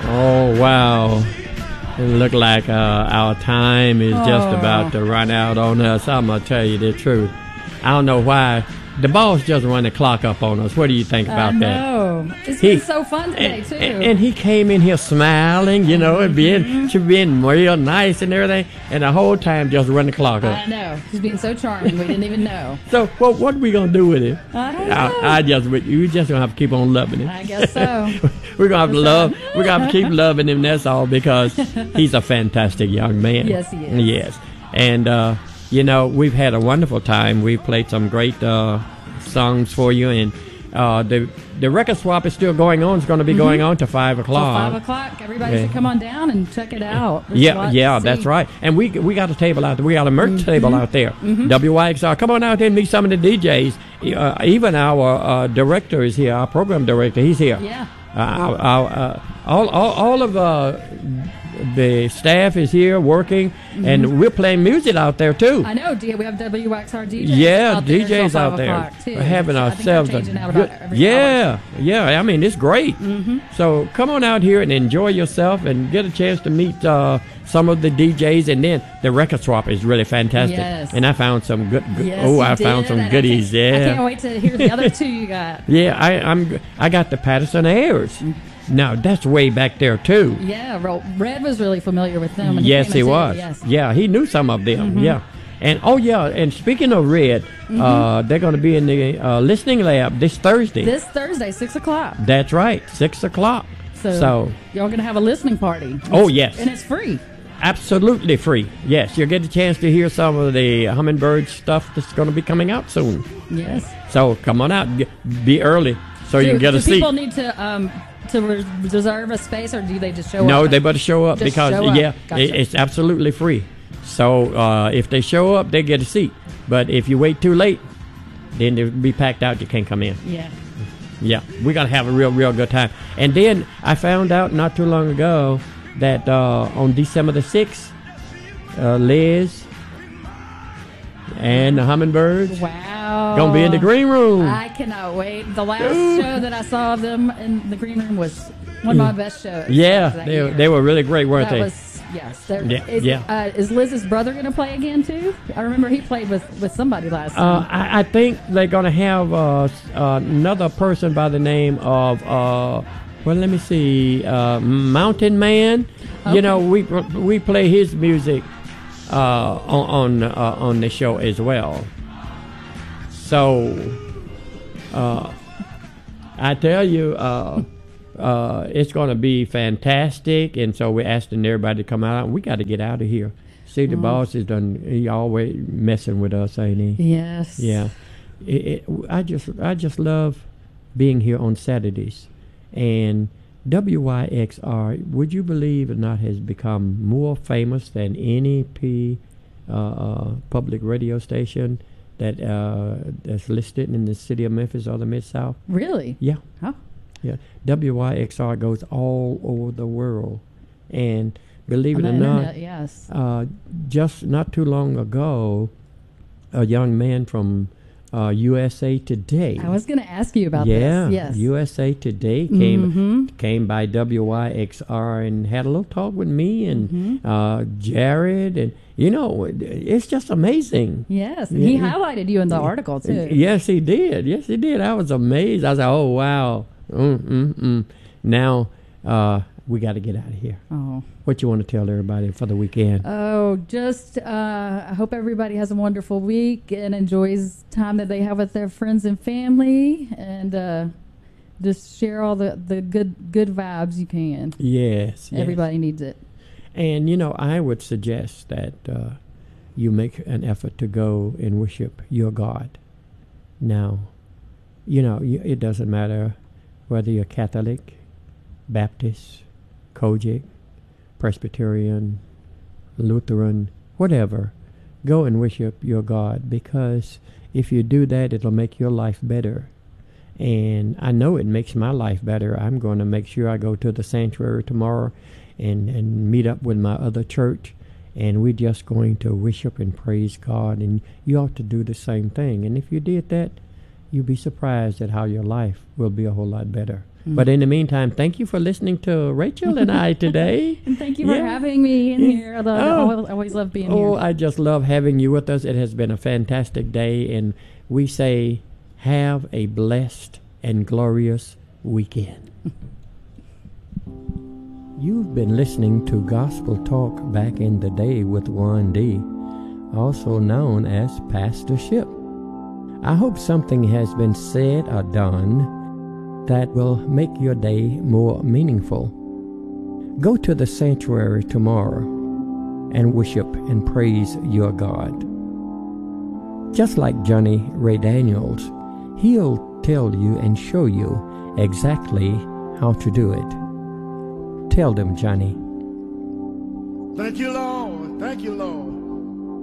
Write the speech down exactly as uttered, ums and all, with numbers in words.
Oh, wow. It look like uh, our time is just Oh. about to run out on us. I'm going to tell you the truth. I don't know why. The boss just run the clock up on us. What do you think about I that? know. It's He- been so fun today, And, too. and, and he came in here smiling, you know, and being, she being real nice and everything, and the whole time just run the clock up. I know. He's being so charming. We didn't even know. So, well, what are we gonna do with it? I don't know. I, I just, we just gonna have to keep on loving him. I guess so. We're gonna have to love. We're gonna have to keep loving him. That's all, because he's a fantastic young man. Yes, he is. Yes, and uh, you know, we've had a wonderful time. We played some great uh, songs for you, and uh, the the record swap is still going on. It's going to be going on to five Till o'clock. five o'clock. Everybody Yeah. should come on down and check it out. There's a Yeah, lot yeah, to that's see. right. And we we got a table out there. We got a merch Mm-hmm. table out there. W Y X R. Come on out there and meet some of the D Js. Uh, even our uh, director is here. Our program director, he's here. Yeah. Uh, our, our, uh, all, all, all of uh, the staff is here working, and we're playing music out there too. I know. D- we have W X R D Js. Yeah, out there D Js till out five there. o'clock, too. We're having So I think they're ourselves a changing out good. about every Yeah, yeah. I mean, it's great. Mm-hmm. So come on out here and enjoy yourself, and get a chance to meet uh, some of the D Js, and then the record swap is really fantastic. Yes. And I found some good. good Yes, oh, you I found did, some and I goodies. can't- I Yeah. can't wait to hear the other two you got. Yeah, I, I'm. I got the Patterson Airs. Now that's way back there too. Yeah, Ro- Red was really familiar with them. When Yes, he, he came in, was. too. Yes. Yeah, he knew some of them. Mm-hmm. Yeah, and oh yeah, and speaking of Red, uh, they're going to be in the uh, listening lab this Thursday. This Thursday, six o'clock. That's right, six o'clock. So, So, y'all gonna have a listening party. oh yes, And it's free. absolutely free. Yes, you'll get a chance to hear some of the Hummingbird stuff that's going to be coming out soon. Yes. So come on out, and get, be early so you do, can get do a seat. people need to um to res- reserve a space, or do they just show up? No, they better show up, Just because show up. yeah, Gotcha. it, it's absolutely free. So uh, if they show up, they get a seat. But if you wait too late, then they'll be packed out. You can't come in. Yeah. Yeah, we're gonna have a real, real good time. And then I found out not too long ago that uh, on December the sixth, uh, Liz and the Hummingbirds Wow. gonna be in the green room. I cannot wait. The last show that I saw of them in the green room was one of my best shows. yeah, that they year. they were really great, weren't That they? was yes. they're- Yeah, Is, yeah. Uh, is Liz's brother going to play again too? I remember he played with, with somebody last Uh, time. I, I think they're gonna have uh, s- uh, another person by the name of uh, well, let me see, uh, Mountain Man. You Okay. know, we we play his music uh, on on, uh, on the show as well. So, uh, I tell you, uh, uh, it's going to be fantastic, and so we're asking everybody to come out. We got to get out of here. See, the boss is done. He always messing with us, ain't he? yes. Yeah, it, it, I just I just love being here on Saturdays, and W Y X R. Would you believe it or not, has become more famous than any P uh, uh, public radio station that uh, that's listed in the city of Memphis or the Mid South. Really? Yeah, Oh. yeah. W Y X R goes all over the world, and believe On it the or not, internet, yes. uh, just not too long ago, a young man from uh, U S A Today. I was going to ask you about yeah, this. Yes. U S A Today came Mhm. came by W Y X R and had a little talk with me and Mhm. uh, Jared, and you know, it's just amazing. Yes. Yeah, He yeah. highlighted you in the article too. Yes, he did. Yes, he did. I was amazed. I was like, oh wow. Mm, mm, mm. Now uh, we got to get out of here. Oh. What you want to tell everybody for the weekend? Oh, just uh, I hope everybody has a wonderful week and enjoys time that they have with their friends and family, and uh, just share all the, the good good vibes you can. Yes, yes. Everybody needs it. And, you know, I would suggest that uh, you make an effort to go and worship your God. Now, you know, you, it doesn't matter whether you're Catholic, Baptist, Kojic, Presbyterian, Lutheran, whatever. Go and worship your God, because if you do that, it'll make your life better. And I know it makes my life better. I'm going to make sure I go to the sanctuary tomorrow and, and meet up with my other church, and we're just going to worship and praise God, and you ought to do the same thing. And if you did that, you'll be surprised at how your life will be a whole lot better. Mm. But in the meantime, thank you for listening to Rachel and I today. And thank you for Yeah. having me in here. Although Oh. I always love being Oh, here. I just love having you with us. It has been a fantastic day, and we say have a blessed and glorious weekend. You've been listening to Gospel Talk Back in the Day with Juan D., also known as Pastorship. I hope something has been said or done that will make your day more meaningful. Go to the sanctuary tomorrow and worship and praise your God. Just like Johnny Ray Daniels, he'll tell you and show you exactly how to do it. Tell them, Johnny. Thank you, Lord. Thank you, Lord.